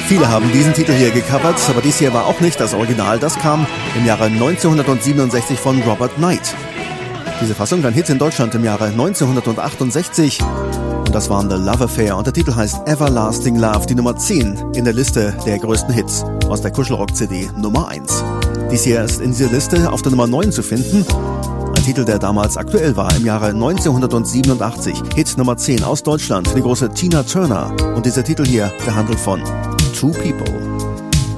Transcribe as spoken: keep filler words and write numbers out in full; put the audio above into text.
Viele haben diesen Titel hier gecovert, aber dies hier war auch nicht das Original. Das kam im Jahre neunzehnhundertsiebenundsechzig von Robert Knight. Diese Fassung war ein Hit in Deutschland im Jahre neunzehnhundertachtundsechzig. Und das war The Love Affair und der Titel heißt Everlasting Love, die Nummer zehn in der Liste der größten Hits aus der Kuschelrock-C D Nummer eins. Dies hier ist in dieser Liste auf der Nummer neun zu finden. Ein Titel, der damals aktuell war, im Jahre neunzehnhundertsiebenundachtzig. Hit Nummer zehn aus Deutschland, die große Tina Turner. Und dieser Titel hier, der handelt von Two People.